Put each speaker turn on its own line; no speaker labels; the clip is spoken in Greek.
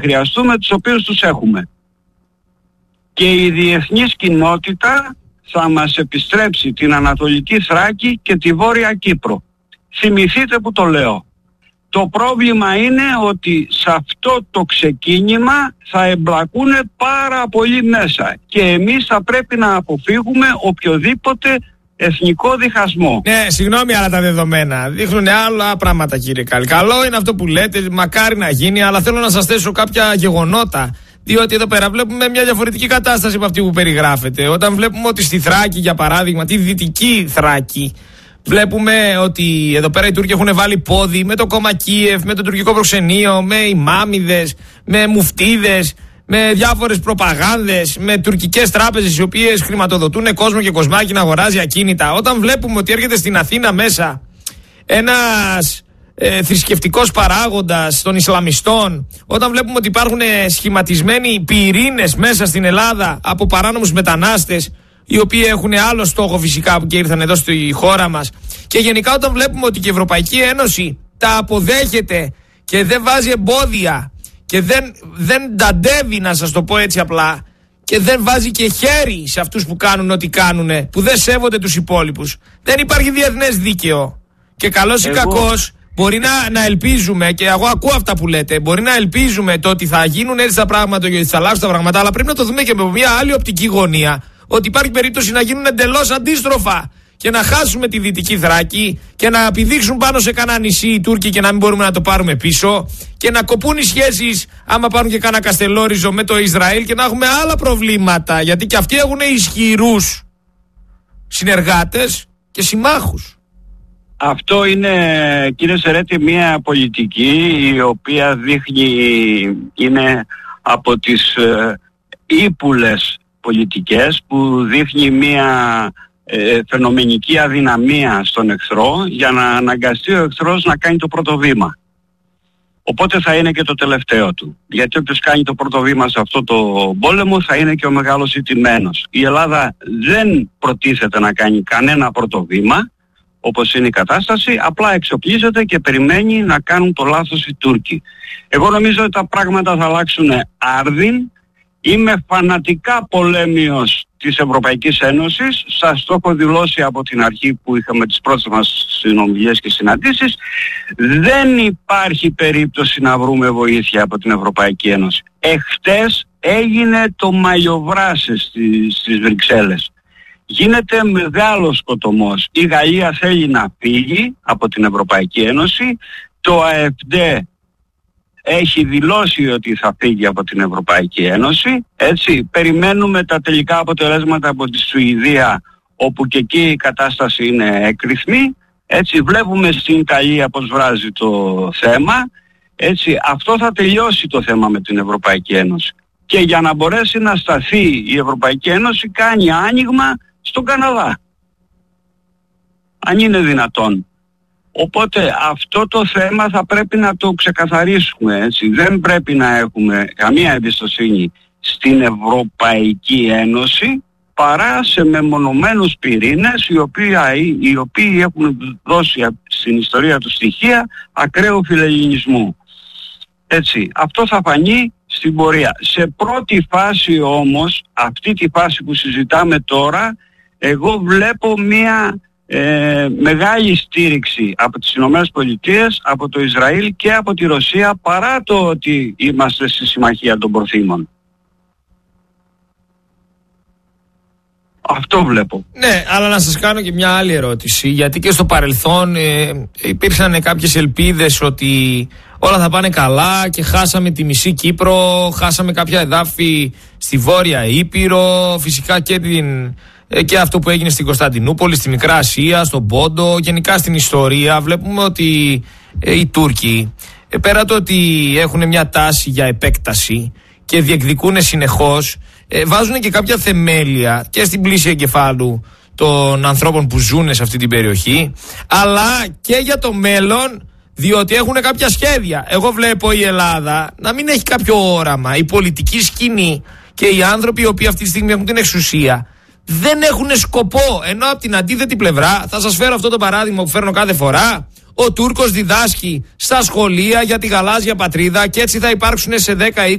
χρειαστούμε τους οποίους τους έχουμε. Και η διεθνής κοινότητα θα μας επιστρέψει την Ανατολική Θράκη και τη Βόρεια Κύπρο. Θυμηθείτε που το λέω. Το πρόβλημα είναι ότι σε αυτό το ξεκίνημα θα εμπλακούν πάρα πολλοί μέσα και εμείς θα πρέπει να αποφύγουμε οποιοδήποτε εθνικό διχασμό.
Ναι, συγγνώμη, αλλά τα δεδομένα δείχνουν άλλα πράγματα, κύριε Κάλλη. Καλό είναι αυτό που λέτε, μακάρι να γίνει, αλλά θέλω να σας θέσω κάποια γεγονότα. Διότι εδώ πέρα βλέπουμε μια διαφορετική κατάσταση από αυτή που περιγράφεται. Όταν βλέπουμε ότι στη Θράκη, για παράδειγμα, τη Δυτική Θράκη, βλέπουμε ότι εδώ πέρα οι Τούρκοι έχουν βάλει πόδι με το κόμμα Κίεφ, με το τουρκικό προξενείο, με ημάμιδες, με μουφτίδες, με διάφορες προπαγάνδες, με τουρκικές τράπεζες οι οποίες χρηματοδοτούν κόσμο και κοσμάκι να αγοράζει ακίνητα. Όταν βλέπουμε ότι έρχεται στην Αθήνα μέσα ένας θρησκευτικός παράγοντας των Ισλαμιστών, όταν βλέπουμε ότι υπάρχουν σχηματισμένοι πυρήνες μέσα στην Ελλάδα από παράνομους μετανάστες, οι οποίοι έχουν άλλο στόχο φυσικά που και ήρθαν εδώ στη χώρα μας, και γενικά όταν βλέπουμε ότι και η Ευρωπαϊκή Ένωση τα αποδέχεται και δεν βάζει εμπόδια και δεν ταντεύει, να σας το πω έτσι απλά, και δεν βάζει και χέρι σε αυτούς που κάνουν ό,τι κάνουν, που δεν σέβονται τους υπόλοιπους, δεν υπάρχει διεθνές δίκαιο. Και καλός ή κακός μπορεί να ελπίζουμε, και εγώ ακούω αυτά που λέτε, μπορεί να ελπίζουμε το ότι θα γίνουν έτσι τα πράγματα και ότι θα αλλάξουν τα πράγματα, αλλά πρέπει να το δούμε και με μια άλλη οπτική γωνία, ότι υπάρχει περίπτωση να γίνουν εντελώς αντίστροφα και να χάσουμε τη Δυτική Θράκη και να πηδήξουν πάνω σε κανένα νησί οι Τούρκοι και να μην μπορούμε να το πάρουμε πίσω και να κοπούν οι σχέσεις, άμα πάρουν και κάνα καστελόριζο, με το Ισραήλ και να έχουμε άλλα προβλήματα, γιατί και αυτοί έχουν ισχυρούς συνεργάτες και συμμάχους.
Αυτό είναι, κύριε Σερέτη, μια πολιτική η οποία είναι από τις ύπουλες πολιτικές που δείχνει μια φαινομενική αδυναμία στον εχθρό για να αναγκαστεί ο εχθρός να κάνει το πρώτο βήμα. Οπότε θα είναι και το τελευταίο του. Γιατί όποιος κάνει το πρώτο βήμα σε αυτό το πόλεμο θα είναι και ο μεγάλος ηττημένος. Η Ελλάδα δεν προτίθεται να κάνει κανένα πρώτο βήμα, όπως είναι η κατάσταση, απλά εξοπλίζεται και περιμένει να κάνουν το λάθος οι Τούρκοι. Εγώ νομίζω ότι τα πράγματα θα αλλάξουν άρδιν. Είμαι φανατικά πολέμιος της Ευρωπαϊκής Ένωσης. Σας το έχω δηλώσει από την αρχή που είχαμε τις πρώτες μας συνομιλίες και συναντήσεις. Δεν υπάρχει περίπτωση να βρούμε βοήθεια από την Ευρωπαϊκή Ένωση. Εχθές έγινε το μαλλιοβράσι στις Βρυξέλλες. Γίνεται μεγάλος σκοτωμός. Η Γαλλία θέλει να φύγει από την Ευρωπαϊκή Ένωση. Το ΑΕΠΔ έχει δηλώσει ότι θα φύγει από την Ευρωπαϊκή Ένωση. Έτσι, περιμένουμε τα τελικά αποτελέσματα από τη Σουηδία, όπου και εκεί η κατάσταση είναι έκρηθμη. Έτσι, βλέπουμε στην Ιταλία πως βράζει το θέμα. Έτσι, αυτό θα τελειώσει το θέμα με την Ευρωπαϊκή Ένωση. Και για να μπορέσει να σταθεί η Ευρωπαϊκή Ένωση κάνει άνοιγμα στον Καναδά, αν είναι δυνατόν. Οπότε αυτό το θέμα θα πρέπει να το ξεκαθαρίσουμε, έτσι. Δεν πρέπει να έχουμε καμία εμπιστοσύνη στην Ευρωπαϊκή Ένωση παρά σε μεμονωμένους πυρήνες οι οποίοι έχουν δώσει στην ιστορία του στοιχεία ακραίου φιλελληνισμού. Έτσι, αυτό θα φανεί στην πορεία. Σε πρώτη φάση όμως, αυτή τη φάση που συζητάμε τώρα, εγώ βλέπω μια μεγάλη στήριξη από τις Ηνωμένες Πολιτείες, από το Ισραήλ και από τη Ρωσία, παρά το ότι είμαστε στη συμμαχία των προθήμων. Αυτό βλέπω.
Ναι, αλλά να σας κάνω και μια άλλη ερώτηση, γιατί και στο παρελθόν υπήρξαν κάποιες ελπίδες ότι όλα θα πάνε καλά και χάσαμε τη μισή Κύπρο, χάσαμε κάποια εδάφη στη Βόρεια Ήπειρο, φυσικά και αυτό που έγινε στην Κωνσταντινούπολη, στη Μικρά Ασία, στον Πόντο, γενικά στην ιστορία. Βλέπουμε ότι οι Τούρκοι, πέρα το ότι έχουν μια τάση για επέκταση και διεκδικούν συνεχώς, βάζουν και κάποια θεμέλια και στην πλήση εγκεφάλου των ανθρώπων που ζουν σε αυτή την περιοχή, αλλά και για το μέλλον, διότι έχουν κάποια σχέδια. Εγώ βλέπω η Ελλάδα να μην έχει κάποιο όραμα. Η πολιτική σκηνή και οι άνθρωποι οι οποίοι αυτή τη στιγμή έχουν την εξουσία δεν έχουν σκοπό. Ενώ από την αντίθετη πλευρά, θα σας φέρω αυτό το παράδειγμα που φέρνω κάθε φορά, Ο Τούρκος διδάσκει στα σχολεία για τη γαλάζια πατρίδα και έτσι θα υπάρξουν σε 10-20